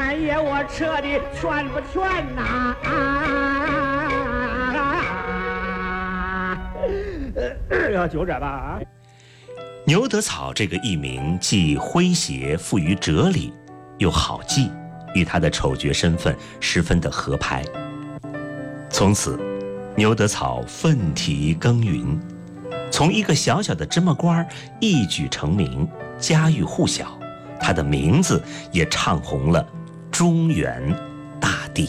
看爷我扯的全不全呐？就这吧。 牛德草这个艺名既诙谐富于哲理，又好记，与他的丑角身份十分的合拍。从此，牛德草奋蹄耕耘，从一个小小的芝麻官一举成名，家喻户晓，他的名字也唱红了中原大地。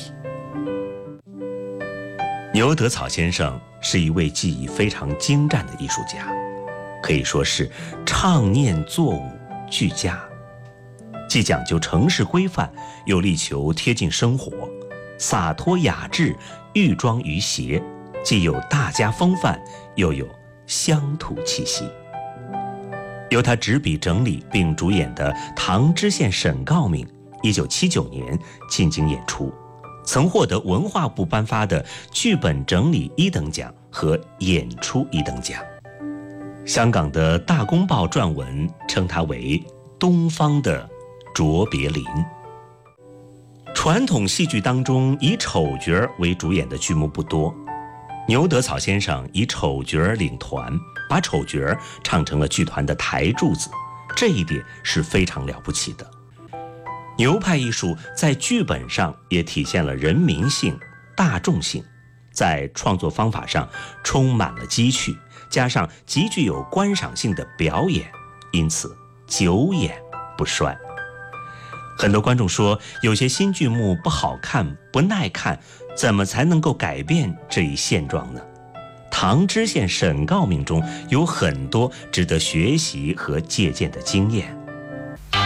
牛德草先生是一位技艺非常精湛的艺术家，可以说是唱念作舞俱佳，既讲究程式规范，又力求贴近生活，洒脱雅致，寓庄于谐，既有大家风范，又有乡土气息。由他执笔整理并主演的《唐知县沈诰命》1979年进京演出，曾获得文化部颁发的剧本整理1等奖和演出1等奖。香港的《大公报》撰文称他为东方的卓别林。传统戏剧当中以丑角为主演的剧目不多，牛德草先生以丑角领团，把丑角唱成了剧团的台柱子，这一点是非常了不起的。牛派艺术在剧本上也体现了人民性、大众性，在创作方法上充满了机趣，加上极具有观赏性的表演，因此久演不衰。很多观众说，有些新剧目不好看、不耐看，怎么才能够改变这一现状呢？唐知县沈诰命中有很多值得学习和借鉴的经验。